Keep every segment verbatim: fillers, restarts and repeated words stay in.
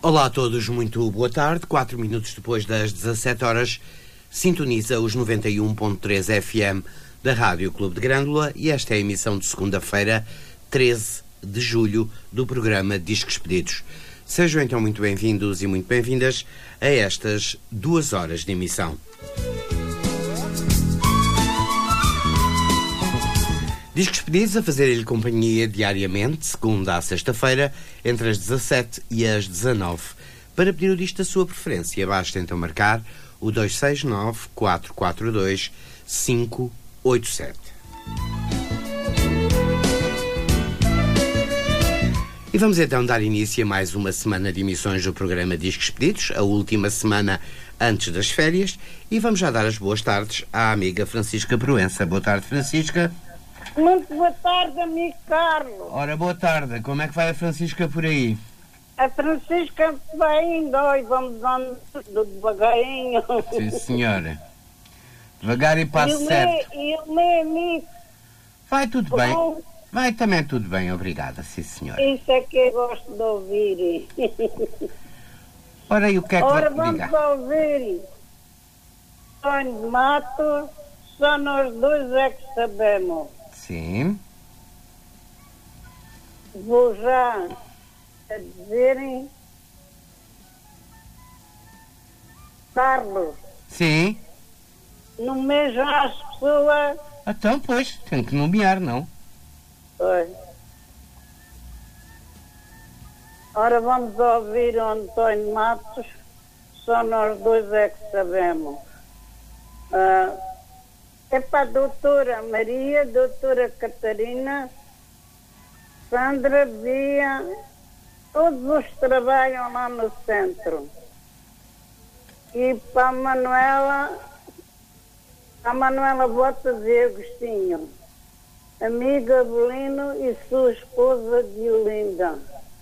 Olá a todos, muito boa tarde. Quatro minutos depois das dezassete horas, sintoniza os noventa e um ponto três F M da Rádio Clube de Grândola e esta é a emissão de segunda-feira, treze de julho, do programa Discos Pedidos. Sejam então muito bem-vindos e muito bem-vindas a estas duas horas de emissão. Discos Pedidos a fazer-lhe companhia diariamente, segunda à sexta-feira, entre as dezassete e as dezanove. Para pedir o disco da sua preferência, basta então marcar o dois seis nove, quatro quatro dois, cinco oito sete. E vamos então dar início a mais uma semana de emissões do programa Discos Pedidos, a última semana antes das férias, e vamos já dar as boas tardes à amiga Francisca Proença. Boa tarde, Francisca. Muito boa tarde, amigo Carlos. Ora, boa tarde. Como é que vai a Francisca por aí? A Francisca vai indo e vamos andando devagarinho. Sim, senhora. Devagar e passo e certo. E o meu amigo? Vai tudo bem. Bom, Vai também tudo bem, obrigada, sim, senhora. isso é que eu gosto de ouvir. Ora, e o que é que Ora, vai vamos ligar? ouvir Tonho de Matos, só nós dois é que sabemos. Sim. Vou já a dizerem, Carlos, Sim. nomeia já as pessoas. Então, pois, tem que nomear, não? Oi. Ora, vamos ouvir o António Matos, só nós dois é que sabemos. Ah, é para a doutora Maria, doutora Catarina, Sandra, Bia, todos os que trabalham lá no centro. E para a Manuela, a Manuela Botas e Agostinho, amiga Abelino e sua esposa Diolinda.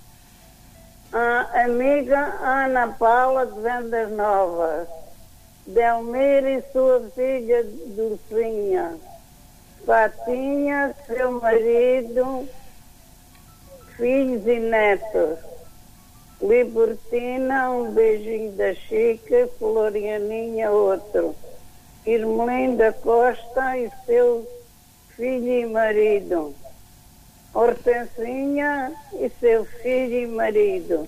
A amiga Ana Paula de Vendas Novas, Delmir e sua filha Dulcinha, Fatinha, seu marido, filhos e netos, Libertina, um beijinho da Chica, Florianinha, outro, Irmelinda Costa e seu filho e marido, Hortensinha e seu filho e marido,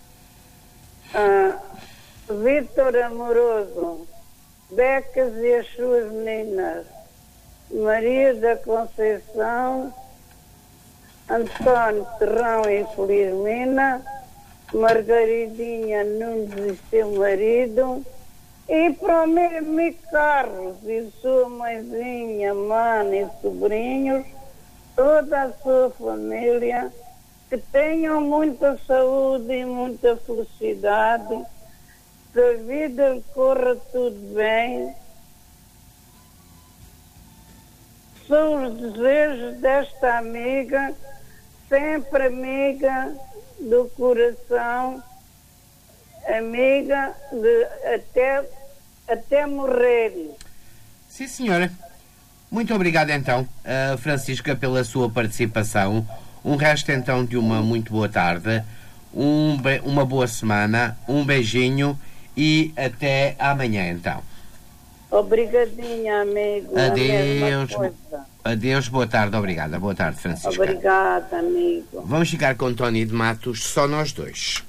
ah, Vítor Amoroso, Becas e as suas meninas, Maria da Conceição, António Terrão e Felizmina, Margaridinha Nunes e seu marido, e para o meu amigo Carlos e sua mãezinha, mana e sobrinhos, toda a sua família, que tenham muita saúde e muita felicidade, que a vida lhe corra tudo bem. São os desejos desta amiga, sempre amiga do coração, amiga de até, até morrer. Sim, senhora. Muito obrigado, então, uh, Francisca, pela sua participação. Um resto, então, de uma muito boa tarde, um be- uma boa semana, um beijinho e até amanhã, então. Obrigadinha, amigo. Adeus. Adeus, boa tarde, obrigada. Boa tarde, Francisca. Obrigada, amigo. Vamos ficar com Tony de Matos, só nós dois.